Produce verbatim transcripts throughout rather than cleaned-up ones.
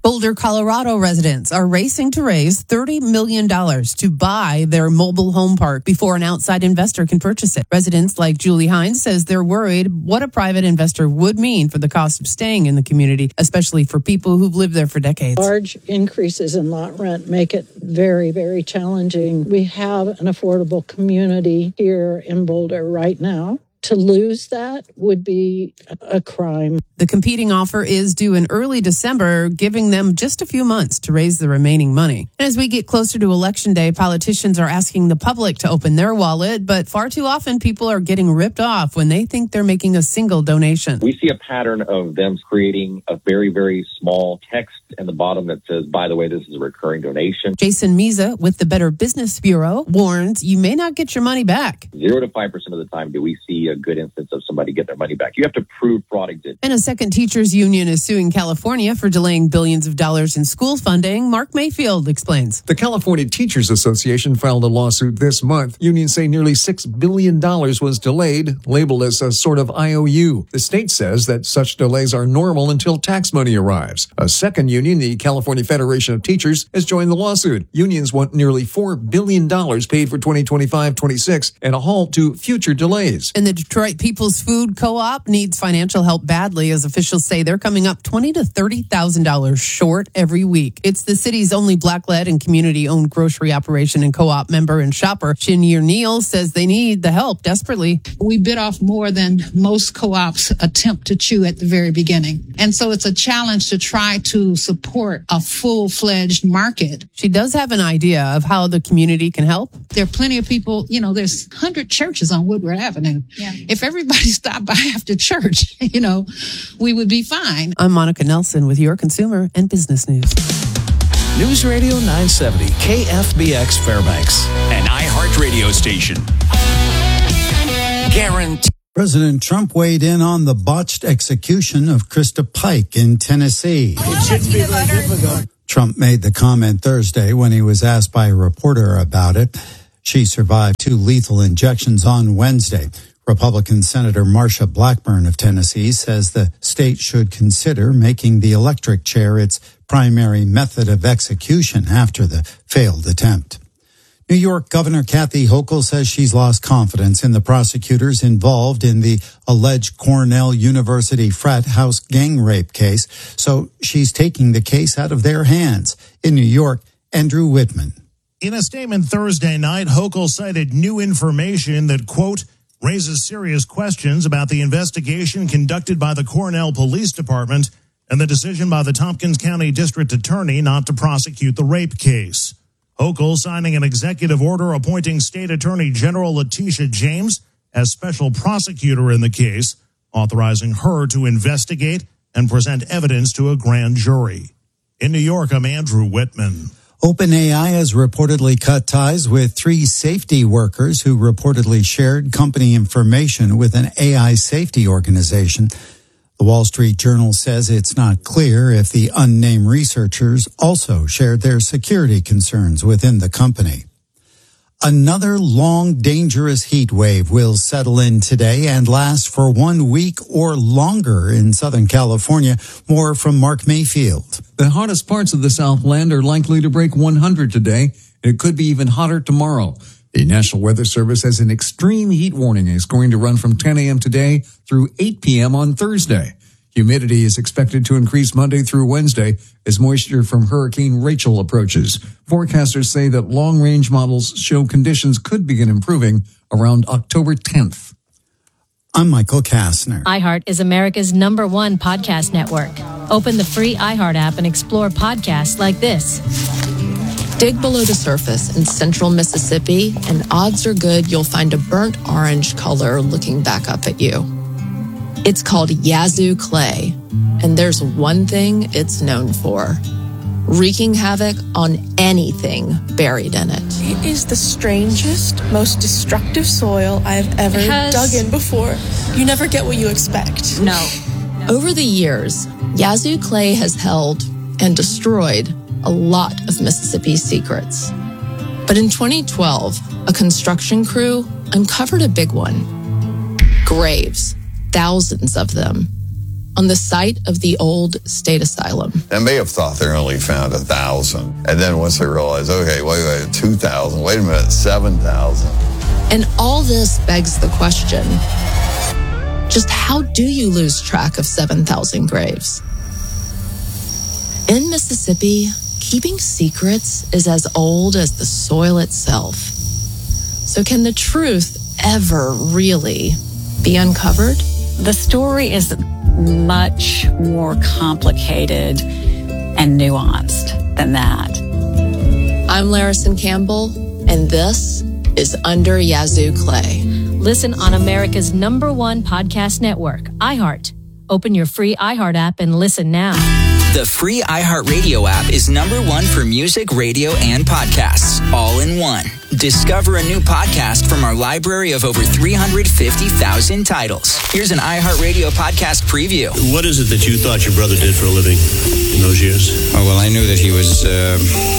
Boulder, Colorado residents are racing to raise thirty million dollars to buy their mobile home park before an outside investor can purchase it. Residents like Julie Hines says they're worried what a private investor would mean for the cost of staying in the community, especially for people who've lived there for decades. Large increases in lot rent make it very, very challenging. We have an affordable community here in Boulder right now. To lose that would be a crime. The competing offer is due in early December, giving them just a few months to raise the remaining money. And as we get closer to Election Day, politicians are asking the public to open their wallet, but far too often people are getting ripped off when they think they're making a single donation. We see a pattern of them creating a very, very small text in the bottom that says, by the way, this is a recurring donation. Jason Meza with the Better Business Bureau warns you may not get your money back. Zero to five percent of the time do we see a good instance of somebody get their money back. You have to prove fraud exists. And a second teachers union is suing California for delaying billions of dollars in school funding. Mark Mayfield explains. The California Teachers Association filed a lawsuit this month. Unions say nearly six billion dollars was delayed, labeled as a sort of I O U. The state says that such delays are normal until tax money arrives. A second union, the California Federation of Teachers, has joined the lawsuit. Unions want nearly four billion dollars paid for twenty twenty-five twenty-six and a halt to future delays. And the Detroit People's Food Co-op needs financial help badly, as officials say they're coming up twenty thousand to thirty thousand dollars short every week. It's the city's only black-led and community-owned grocery operation and co-op member and shopper. Shinir Neal says they need the help desperately. We bit off more than most co-ops attempt to chew at the very beginning. And so it's a challenge to try to support a full-fledged market. She does have an idea of how the community can help. There are plenty of people, you know, there's one hundred churches on Woodward Avenue. Yeah. If everybody stopped by after church, you know, we would be fine. I'm Monica Nelson with your Consumer and Business News. News Radio nine seventy, K F B X Fairbanks, an iHeart radio station. Guaranteed. President Trump weighed in on the botched execution of Krista Pike in Tennessee. It shouldn't be very difficult. Trump made the comment Thursday when he was asked by a reporter about it. She survived two lethal injections on Wednesday. Republican Senator Marsha Blackburn of Tennessee says the state should consider making the electric chair its primary method of execution after the failed attempt. New York Governor Kathy Hochul says she's lost confidence in the prosecutors involved in the alleged Cornell University frat house gang rape case, so she's taking the case out of their hands. In New York, Andrew Whitman. In a statement Thursday night, Hochul cited new information that, quote, raises serious questions about the investigation conducted by the Cornell Police Department and the decision by the Tompkins County District Attorney not to prosecute the rape case. Hochul signing an executive order appointing State Attorney General Letitia James as special prosecutor in the case, authorizing her to investigate and present evidence to a grand jury. In New York, I'm Andrew Whitman. OpenAI has reportedly cut ties with three safety workers who reportedly shared company information with an A I safety organization. The Wall Street Journal says it's not clear if the unnamed researchers also shared their security concerns within the company. Another long, dangerous heat wave will settle in today and last for one week or longer in Southern California. More from Mark Mayfield. The hottest parts of the Southland are likely to break one hundred today. It could be even hotter tomorrow. The National Weather Service has an extreme heat warning. It's going to run from ten a.m. today through eight p.m. on Thursday. Humidity is expected to increase Monday through Wednesday as moisture from Hurricane Rachel approaches. Forecasters say that long-range models show conditions could begin improving around October tenth. I'm Michael Kastner. iHeart is America's number one podcast network. Open the free iHeart app and explore podcasts like this. Dig below the surface in central Mississippi, and odds are good you'll find a burnt orange color looking back up at you. It's called Yazoo clay, and there's one thing it's known for: wreaking havoc on anything buried in it. It is the strangest, most destructive soil I've ever Has... dug in before. You never get what you expect. No. Over the years, Yazoo clay has held and destroyed a lot of Mississippi's secrets. But in twenty twelve, a construction crew uncovered a big one. Graves. Thousands of them. on the site of the old state asylum. They may have thought they only found a thousand. And then once they realized, okay, wait, wait, two thousand, wait a minute, seven thousand. And all this begs the question, just how do you lose track of seven thousand graves? In Mississippi, keeping secrets is as old as the soil itself. So can the truth ever really be uncovered? The story is much more complicated and nuanced than that. I'm Larison Campbell, and this is Under Yazoo Clay. Listen on America's number one podcast network, iHeart. Open your free iHeart app and listen now. The free iHeartRadio app is number one for music, radio, and podcasts, all in one. Discover a new podcast from our library of over three hundred fifty thousand titles. Here's an iHeartRadio podcast preview. What is it that you thought your brother did for a living in those years? Oh, well, I knew that he was, uh,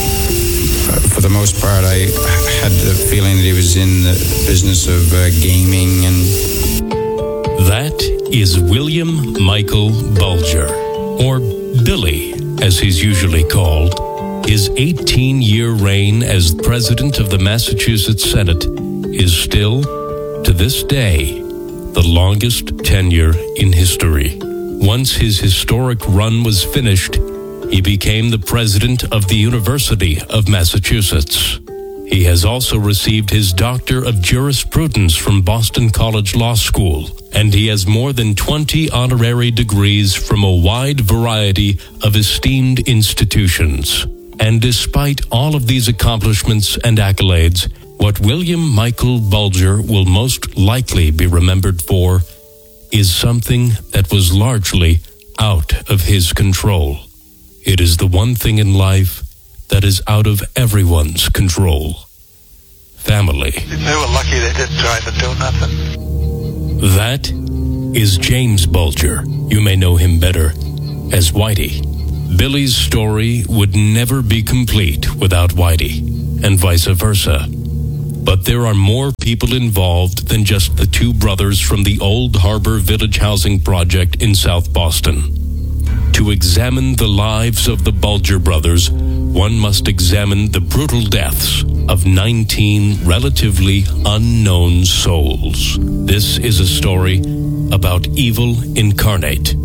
for the most part, I had the feeling that he was in the business of uh, gaming and... That is William Michael Bulger, or Billy, as he's usually called. His eighteen-year reign as president of the Massachusetts Senate is still, to this day, the longest tenure in history. Once his historic run was finished, he became the president of the University of Massachusetts. He has also received his Doctor of Jurisprudence from Boston College Law School, and he has more than twenty honorary degrees from a wide variety of esteemed institutions. And despite all of these accomplishments and accolades, what William Michael Bulger will most likely be remembered for is something that was largely out of his control. It is the one thing in life that is out of everyone's control. Family. They were lucky they didn't try to do nothing. That is James Bulger. You may know him better as Whitey. Billy's story would never be complete without Whitey, and vice versa. But there are more people involved than just the two brothers from the Old Harbor Village Housing Project in South Boston. To examine the lives of the Bulger brothers, one must examine the brutal deaths of nineteen relatively unknown souls. This is a story about evil incarnate.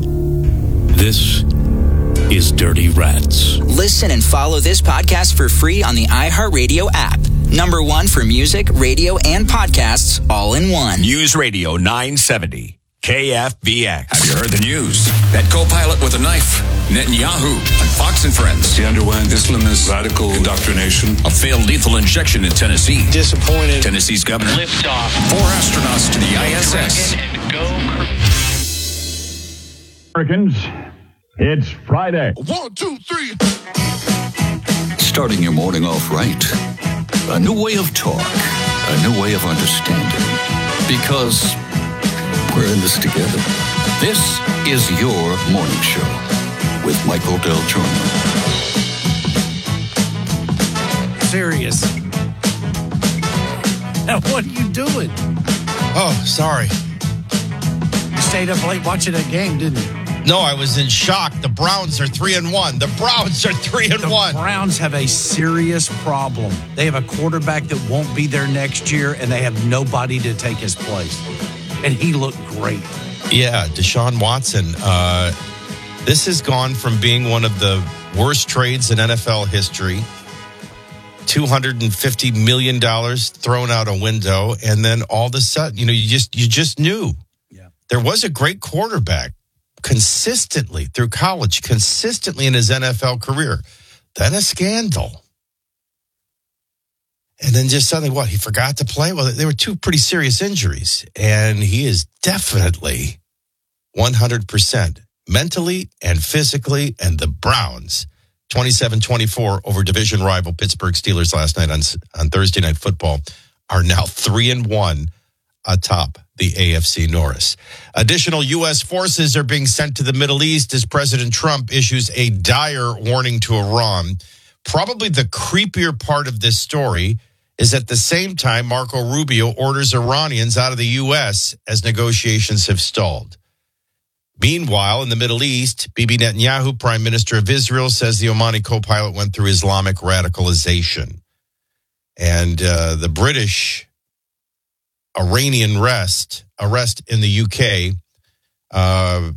This is Dirty Rats. Listen and follow this podcast for free on the iHeartRadio app. Number one for music, radio, and podcasts, all in one. News Radio nine seventy. K F B X. Have you heard the news? That co-pilot with a knife, Netanyahu, on Fox and Friends. He underwent Islamist radical indoctrination. A failed lethal injection in Tennessee. Disappointed. Tennessee's governor. Liftoff. Four astronauts to the I S S. Americans, it's Friday. One, two, three. Starting your morning off right. A new way of talk. A new way of understanding. Because we're in this together. This is your morning show with Michael Del Giorno. Serious. Now, what are you doing? Oh, sorry. You stayed up late watching that game, didn't you? No, I was in shock. The Browns are three and one. The Browns are three and the one. The Browns have a serious problem. They have a quarterback that won't be there next year, and they have nobody to take his place. And he looked great. Yeah, Deshaun Watson. Uh, this has gone from being one of the worst trades in N F L history. two hundred fifty million dollars thrown out a window, and then all of a sudden, you know, you just you just knew. Yeah. There was a great quarterback consistently through college, consistently in his N F L career. Then a scandal. And then just suddenly, what, he forgot to play? Well, there were two pretty serious injuries. And he is definitely one hundred percent mentally and physically. And the Browns, twenty-seven twenty-four over division rival Pittsburgh Steelers last night on, on Thursday Night Football, are now three and one atop the A F C North. Additional U S forces are being sent to the Middle East as President Trump issues a dire warning to Iran. Probably the creepier part of this story is at the same time Marco Rubio orders Iranians out of the U S as negotiations have stalled. Meanwhile, in the Middle East, Bibi Netanyahu, Prime Minister of Israel, says the Omani co-pilot went through Islamic radicalization. And uh, the British Iranian arrest, arrest in the U K, uh,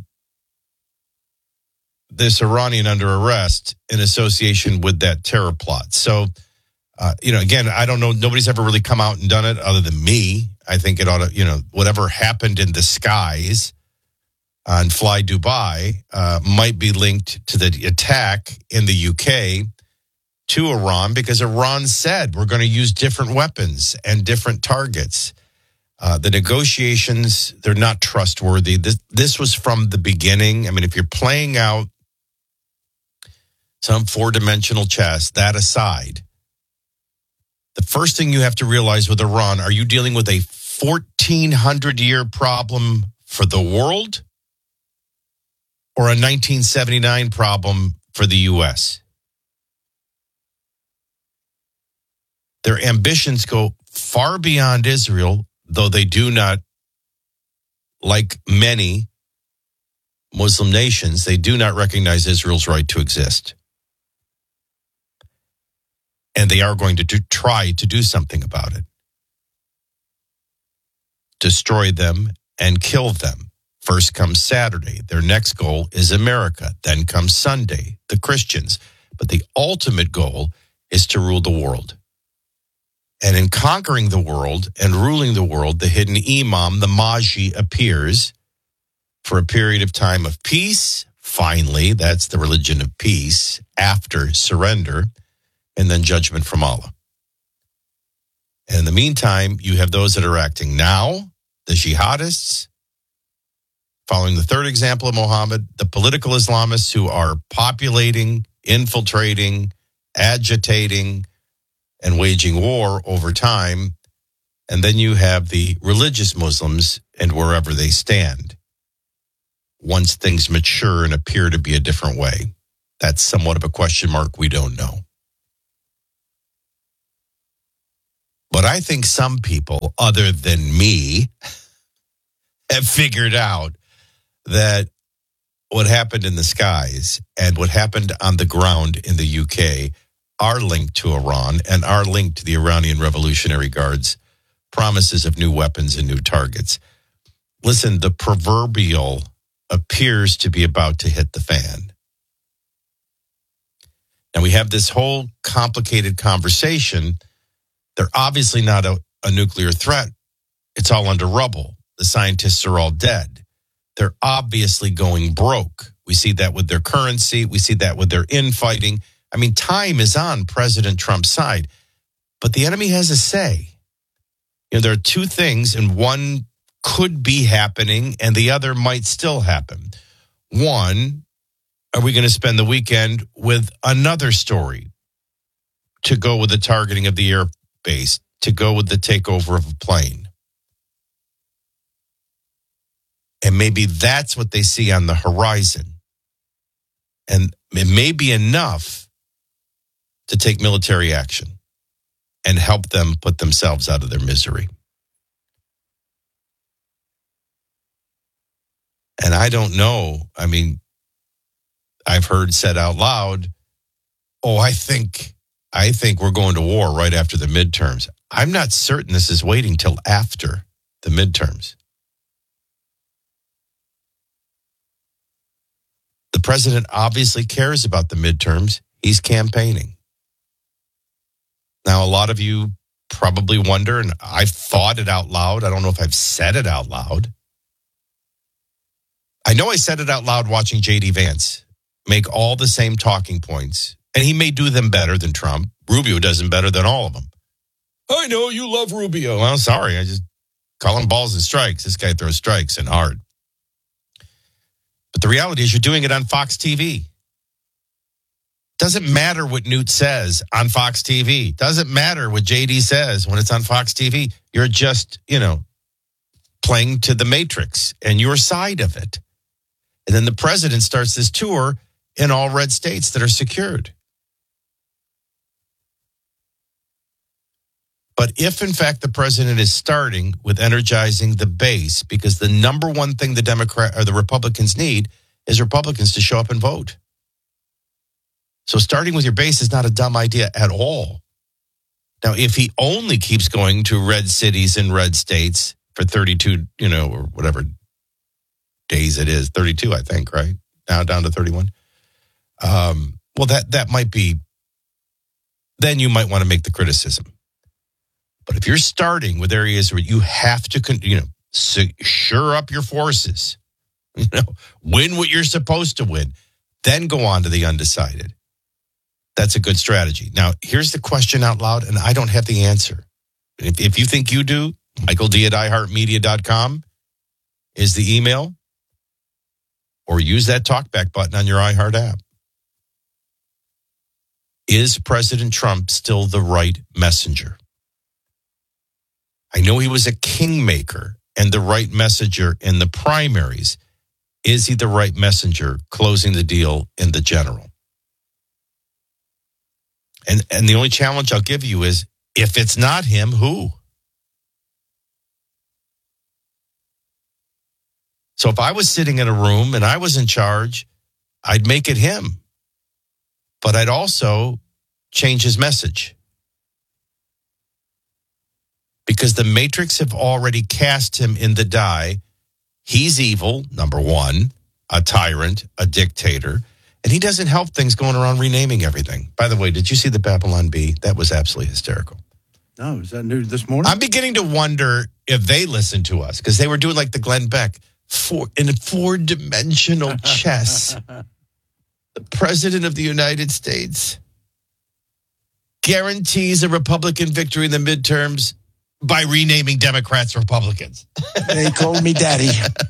this Iranian under arrest in association with that terror plot. So, uh, you know, again, I don't know. Nobody's ever really come out and done it other than me. I think it ought to, you know, whatever happened in the skies on Fly Dubai uh, might be linked to the attack in the U K to Iran, because Iran said we're going to use different weapons and different targets. Uh, the negotiations, they're not trustworthy. This, this was from the beginning. I mean, if you're playing out some four-dimensional chess, that aside, the first thing you have to realize with Iran, are you dealing with a fourteen hundred year problem for the world or a nineteen seventy-nine problem for the U S? Their ambitions go far beyond Israel, though they do not, like many Muslim nations, they do not recognize Israel's right to exist. And they are going to do, try to do something about it. Destroy them and kill them. First comes Saturday. Their next goal is America. Then comes Sunday, the Christians. But the ultimate goal is to rule the world. And in conquering the world and ruling the world, the hidden imam, the Mahdi, appears for a period of time of peace. Finally, that's the religion of peace after surrender, and then judgment from Allah. And in the meantime, you have those that are acting now, the jihadists, following the third example of Muhammad, the political Islamists who are populating, infiltrating, agitating, and waging war over time. And then you have the religious Muslims and wherever they stand, once things mature and appear to be a different way. That's somewhat of a question mark. We don't know. But I think some people, other than me, have figured out that what happened in the skies and what happened on the ground in the U K are linked to Iran and are linked to the Iranian Revolutionary Guard's promises of new weapons and new targets. Listen, the proverbial appears to be about to hit the fan. And we have this whole complicated conversation. They're obviously not a, a nuclear threat. It's all under rubble. The scientists are all dead. They're obviously going broke. We see that with their currency. We see that with their infighting. I mean, time is on President Trump's side, but the enemy has a say. You know, there are two things, and one could be happening, and the other might still happen. One, are we going to spend the weekend with another story to go with the targeting of the airbase, to go with the takeover of a plane? And maybe that's what they see on the horizon. And it may be enough to take military action and help them put themselves out of their misery. And I don't know. I mean, I've heard said out loud, oh, I think, I think we're going to war right after the midterms. I'm not certain this is waiting till after the midterms. The president obviously cares about the midterms. He's campaigning. Now, a lot of you probably wonder, and I've thought it out loud. I don't know if I've said it out loud. I know I said it out loud watching J D Vance make all the same talking points, and he may do them better than Trump. Rubio does them better than all of them. I know you love Rubio. Well, sorry, I just call him balls and strikes. This guy throws strikes and hard. But the reality is you're doing it on Fox T V. Doesn't matter what Newt says on Fox T V. Doesn't matter what J D says when it's on Fox T V. You're just, you know, playing to the matrix and your side of it. And then the president starts this tour in all red states that are secured. But But if, in fact, the president is starting with energizing the base, because the number one thing the Democrat or the Republicans need is Republicans to show up and vote. So starting with your base is not a dumb idea at all. Now, if he only keeps going to red cities and red states for thirty-two, you know, or whatever days it is, thirty-two, I think, right? Now down to thirty-one. Um, well, that, that might be, then you might want to make the criticism. But if you're starting with areas where you have to, you know, sure up your forces, you know, win what you're supposed to win, then go on to the undecided. That's a good strategy. Now, here's the question out loud, and I don't have the answer. If, if you think you do, Michael D at i heart media dot com is the email, or use that talkback button on your iHeart app. Is President Trump still the right messenger? I know he was a kingmaker and the right messenger in the primaries. Is he the right messenger closing the deal in the general? And and the only challenge I'll give you is, if it's not him, who? So if I was sitting in a room and I was in charge, I'd make it him. But I'd also change his message. Because the Matrix have already cast him in the die. He's evil, number one, a tyrant, a dictator. And he doesn't help things going around renaming everything. By the way, did you see the Babylon Bee? That was absolutely hysterical. No, is that new this morning? I'm beginning to wonder if they listen to us, because they were doing like the Glenn Beck four, in a four-dimensional chess. The President of the United States guarantees a Republican victory in the midterms by renaming Democrats Republicans. They called me daddy.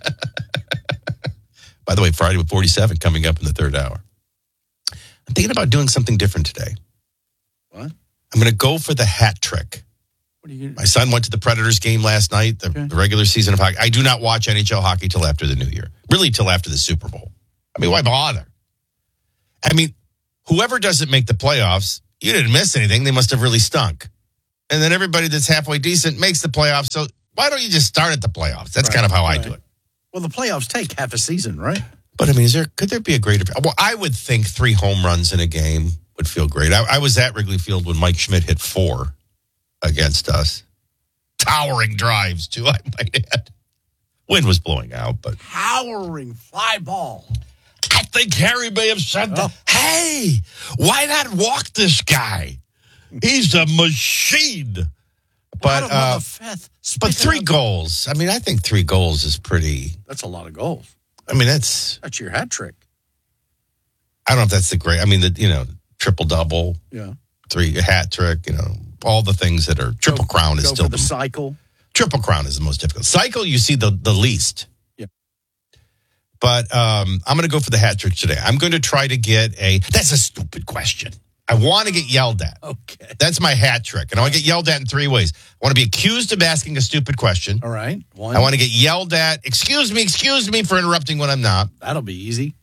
By the way, Friday with forty-seven coming up in the third hour. I'm thinking about doing something different today. What? I'm going to go for the hat trick. What are you? My son went to the Predators game last night, the, okay. the regular season of hockey. I do not watch N H L hockey till after the new year. Really, till after the Super Bowl. I mean, why bother? I mean, whoever doesn't make the playoffs, you didn't miss anything. They must have really stunk. And then everybody that's halfway decent makes the playoffs. So why don't you just start at the playoffs? That's right, kind of how right. I do it. Well, the playoffs take half a season, right? But I mean, is there could there be a greater? Well, I would think three home runs in a game would feel great. I, I was at Wrigley Field when Mike Schmidt hit four against us. Towering drives, too, I might add. Wind was blowing out, but... Towering fly ball. I think Harry may have said, oh. that, hey, why not walk this guy? He's a machine. But uh, but three goals. I mean, I think three goals is pretty... That's a lot of goals. I mean, that's... That's your hat trick. I don't know if that's the great... I mean, the you know, triple-double. Yeah. Three, hat trick, you know, all the things that are... Triple go, Crown is go still... For the, the cycle. Triple Crown is the most difficult. Cycle, you see the, the least. Yeah. But um, I'm going to go for the hat trick today. I'm going to try to get a... That's a stupid question. I want to get yelled at. Okay. That's my hat trick. And I want to get yelled at in three ways. I want to be accused of asking a stupid question. All right. One. I want to get yelled at. Excuse me, excuse me for interrupting when I'm not. That'll be easy.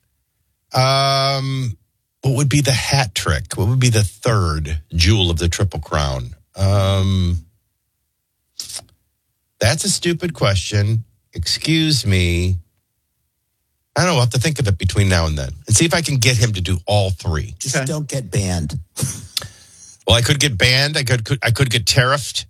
Um, what would be the hat trick? What would be the third jewel of the Triple Crown? Um, that's a stupid question. Excuse me. I don't know. I'll have to think of it between now and then and see if I can get him to do all three. Just okay. Don't get banned. Well, I could get banned. I could, could I could get tariffed.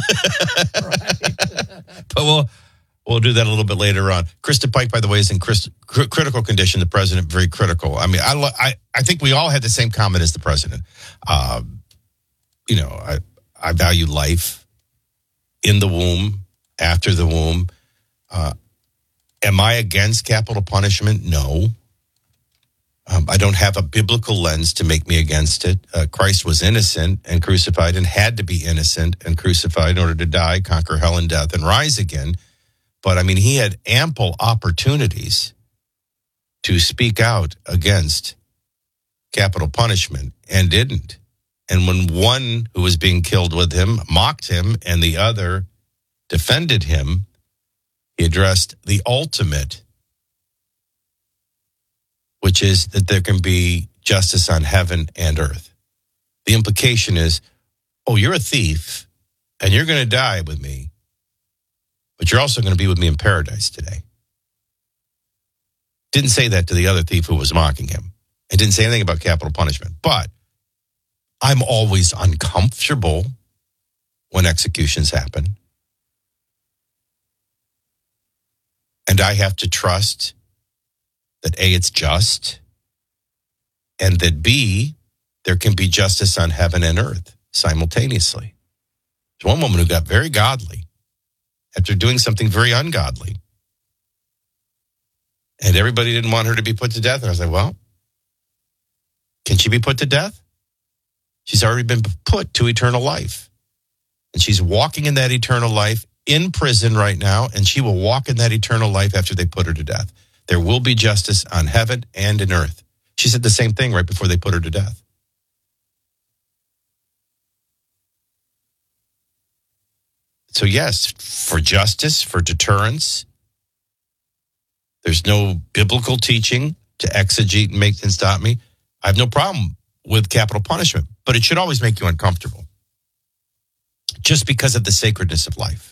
But we'll we'll do that a little bit later on. Krista Pike, by the way, is in Chris, cr- critical condition. The president, very critical. I mean, I, I I think we all had the same comment as the president. Um, you know, I I value life in the womb, after the womb. Uh, Am I against capital punishment? No. Um, I don't have a biblical lens to make me against it. Uh, Christ was innocent and crucified and had to be innocent and crucified in order to die, conquer hell and death, and rise again. But, I mean, he had ample opportunities to speak out against capital punishment and didn't. And when one who was being killed with him mocked him and the other defended him, he addressed the ultimate, which is that there can be justice on heaven and earth. The implication is, oh, you're a thief. and you're going to die with me, but you're also going to be with me in paradise today. Didn't say that to the other thief who was mocking him. It didn't say anything about capital punishment. But I'm always uncomfortable when executions happen. And I have to trust that A, it's just, and that B, there can be justice on heaven and earth simultaneously. There's one woman who got very godly after doing something very ungodly. And everybody didn't want her to be put to death. And I was like, well, can she be put to death? She's already been put to eternal life. And she's walking in that eternal life in prison right now, and she will walk in that eternal life after they put her to death. There will be justice on heaven and in earth. She said the same thing right before they put her to death. So yes, for justice, for deterrence, there's no biblical teaching to exegete and make and stop me. I have no problem with capital punishment, but it should always make you uncomfortable just because of the sacredness of life.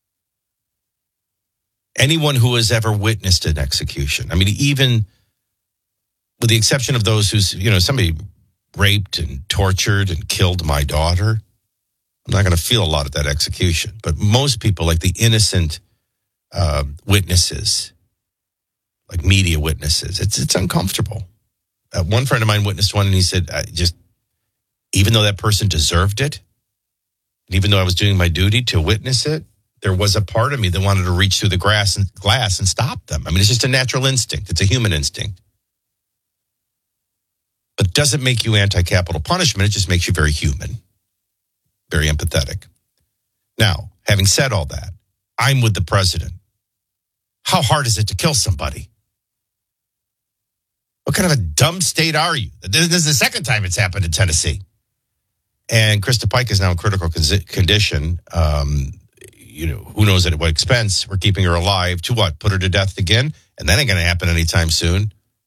Anyone who has ever witnessed an execution, I mean, even with the exception of those who's, you know, somebody raped and tortured and killed my daughter, I'm not going to feel a lot at that execution. But most people, like the innocent uh, witnesses, like media witnesses, it's it's uncomfortable. Uh, one friend of mine witnessed one, and he said, I just, even though that person deserved it, and even though I was doing my duty to witness it, there was a part of me that wanted to reach through the grass and glass and stop them. I mean, it's just a natural instinct. It's a human instinct. But it doesn't make you anti-capital punishment. It just makes you very human, very empathetic. Now, having said all that, I'm with the president. How hard is it to kill somebody? What kind of a dumb state are you? This is the second time it's happened in Tennessee. And Krista Pike is now in critical condition. Um, you know, who knows at what expense. We're keeping her alive to what? Put her to death again? And that ain't going to happen anytime soon.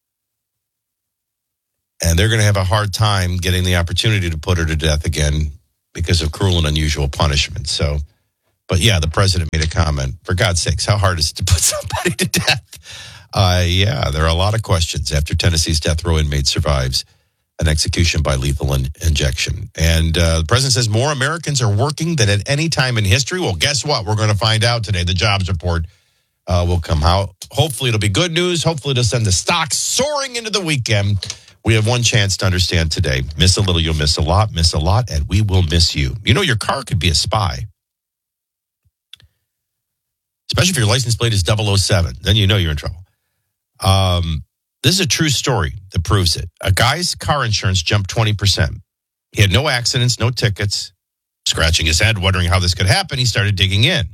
And they're going to have a hard time getting the opportunity to put her to death again because of cruel and unusual punishment. So, but yeah, the president made a comment. For God's sakes, how hard is it to put somebody to death? Uh, yeah, there are a lot of questions after Tennessee's death row inmate survives an execution by lethal in- injection. And uh, the president says more Americans are working than at any time in history. Well, guess what? We're going to find out today. The jobs report uh, will come out. Hopefully it'll be good news. Hopefully it'll send the stocks soaring into the weekend. We have one chance to understand today. Miss a little, you'll miss a lot. Miss a lot, and we will miss you. You know, your car could be a spy. Especially if your license plate is double oh seven. Then you know you're in trouble. Um, this is a true story that proves it. A guy's car insurance jumped twenty percent. He had no accidents, no tickets. Scratching his head, wondering how this could happen, he started digging in.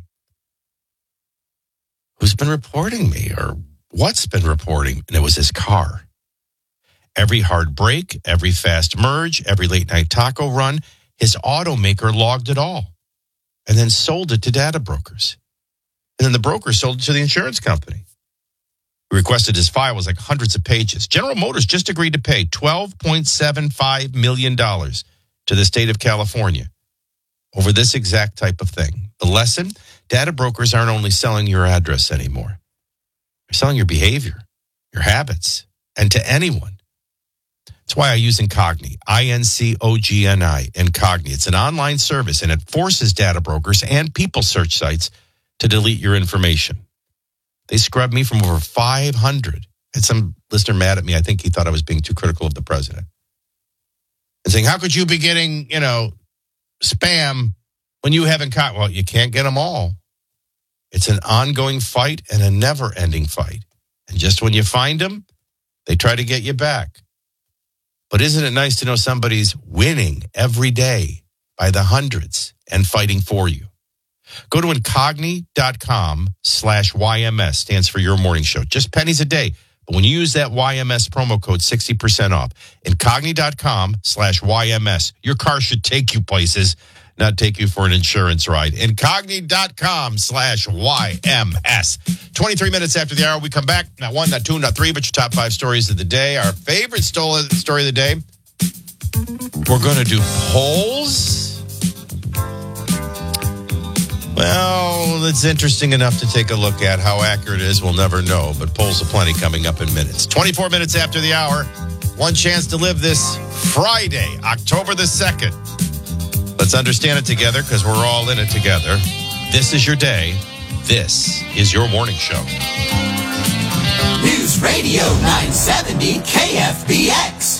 Who's been reporting me, or what's been reporting? And it was his car. Every hard break, every fast merge, every late night taco run, his automaker logged it all and then sold it to data brokers. And then the broker sold it to the insurance company. He requested his file was like hundreds of pages. General Motors just agreed to pay twelve point seven five million dollars to the state of California over this exact type of thing. The lesson, data brokers aren't only selling your address anymore. They're selling your behavior, your habits, and to anyone. That's why I use Incogni, I N C O G N I, Incogni. It's an online service, and it forces data brokers and people search sites to delete your information. They scrubbed me from over five hundred. And some listener mad at me. I think he thought I was being too critical of the president. And saying, how could you be getting, you know, spam when you haven't caught? Well, you can't get them all. It's an ongoing fight and a never-ending fight. And just when you find them, they try to get you back. But isn't it nice to know somebody's winning every day by the hundreds and fighting for you? Go to Incogni.com slash YMS, stands for Your Morning Show. Just pennies a day. But when you use that Y M S promo code, sixty percent off. Incogni.com slash YMS. Your car should take you places, not take you for an insurance ride. Incogni.com slash YMS. twenty-three minutes after the hour, we come back. Not one, not two, not three, but your top five stories of the day. Our favorite story of the day. We're going to do polls. Well, it's interesting enough to take a look at. How accurate it is, we'll never know, but polls aplenty coming up in minutes. twenty-four minutes after the hour, one chance to live this Friday, October the second. Let's understand it together because we're all in it together. This is your day. This is your morning show. News Radio nine seventy K F B X.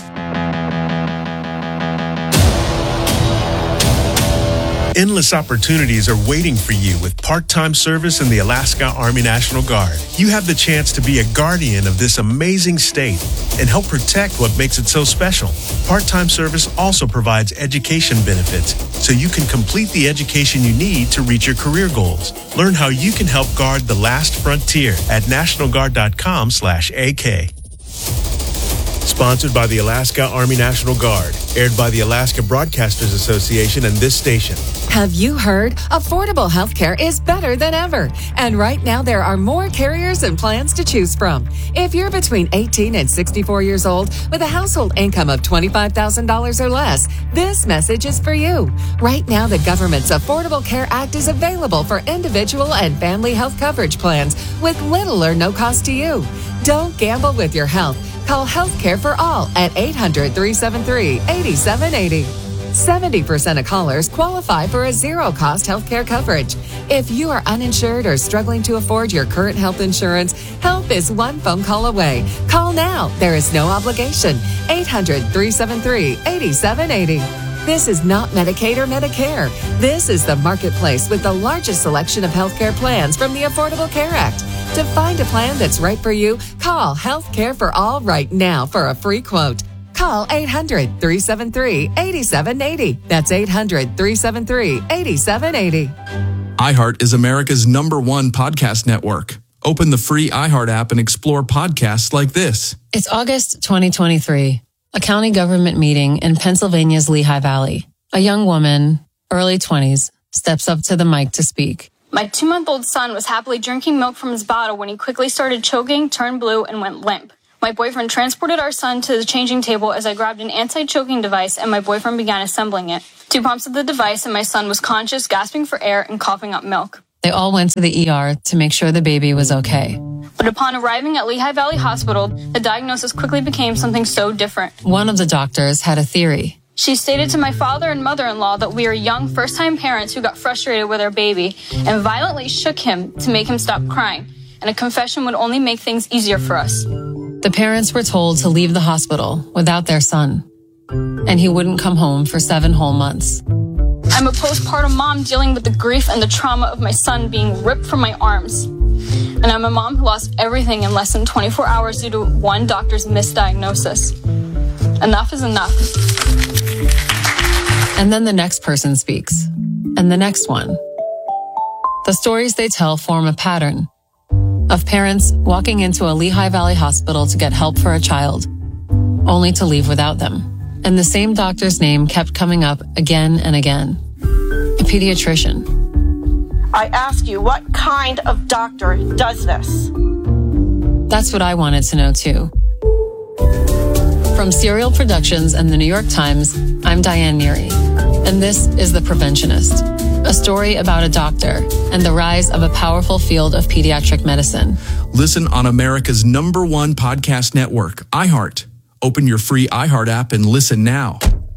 Endless opportunities are waiting for you with part-time service in the Alaska Army National Guard. You have the chance to be a guardian of this amazing state and help protect what makes it so special. Part-time service also provides education benefits, so you can complete the education you need to reach your career goals. Learn how you can help guard the last frontier at national guard dot com slash A K. Sponsored by the Alaska Army National Guard. Aired by the Alaska Broadcasters Association and this station. Have you heard? Affordable healthcare is better than ever. And right now there are more carriers and plans to choose from. If you're between eighteen and sixty-four years old with a household income of twenty-five thousand dollars or less, this message is for you. Right now the government's Affordable Care Act is available for individual and family health coverage plans with little or no cost to you. Don't gamble with your health. Call Healthcare for All at eight hundred, three seven three, eight seven eight zero. seventy percent of callers qualify for a zero-cost healthcare coverage. If you are uninsured or struggling to afford your current health insurance, help is one phone call away. Call now. There is no obligation. eight hundred, three seven three, eight seven eight zero. This is not Medicaid or Medicare. This is the marketplace with the largest selection of healthcare plans from the Affordable Care Act. To find a plan that's right for you, call Healthcare for All right now for a free quote. Call eight hundred, three seven three, eight seven eight zero. That's eight hundred, three seven three, eight seven eight zero. iHeart is America's number one podcast network. Open the free iHeart app and explore podcasts like this. It's August twenty twenty-three. A county government meeting in Pennsylvania's Lehigh Valley. A young woman, early twenties, steps up to the mic to speak. My two-month-old son was happily drinking milk from his bottle when he quickly started choking, turned blue, and went limp. My boyfriend transported our son to the changing table as I grabbed an anti-choking device and my boyfriend began assembling it. Two pumps of the device and my son was conscious, gasping for air, and coughing up milk. They all went to the E R to make sure the baby was okay. But upon arriving at Lehigh Valley Hospital, the diagnosis quickly became something so different. One of the doctors had a theory. She stated to my father and mother-in-law that we are young first-time parents who got frustrated with our baby and violently shook him to make him stop crying, and a confession would only make things easier for us. The parents were told to leave the hospital without their son, and he wouldn't come home for seven whole months. I'm a postpartum mom dealing with the grief and the trauma of my son being ripped from my arms. And I'm a mom who lost everything in less than twenty-four hours due to one doctor's misdiagnosis. Enough is enough. And then the next person speaks, and the next one. The stories they tell form a pattern of parents walking into a Lehigh Valley hospital to get help for a child, only to leave without them. And the same doctor's name kept coming up again and again. A pediatrician. I ask you, what kind of doctor does this? That's what I wanted to know too. From Serial Productions and the New York Times, I'm Diane Neary, and this is The Preventionist, a story about a doctor and the rise of a powerful field of pediatric medicine. Listen on America's number one podcast network, iHeart. Open your free iHeart app and listen now.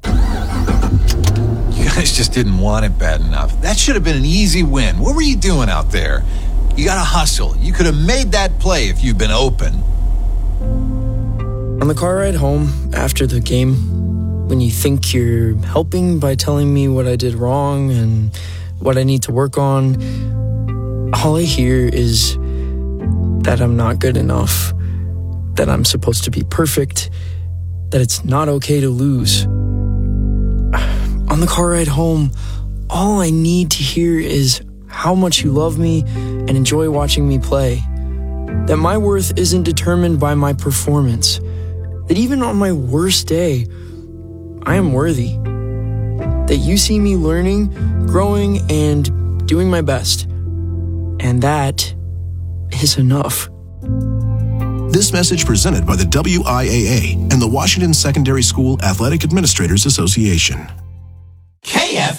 You guys just didn't want it bad enough. That should have been an easy win. What were you doing out there? You got to hustle. You could have made that play if you'd been open. On the car ride home after the game, when you think you're helping by telling me what I did wrong and what I need to work on, all I hear is that I'm not good enough, that I'm supposed to be perfect, that it's not okay to lose. On the car ride home, all I need to hear is how much you love me and enjoy watching me play, that my worth isn't determined by my performance, that even on my worst day, I am worthy, that you see me learning, growing, and doing my best, and that is enough. This message presented by the W I A A and the Washington Secondary School Athletic Administrators Association. K F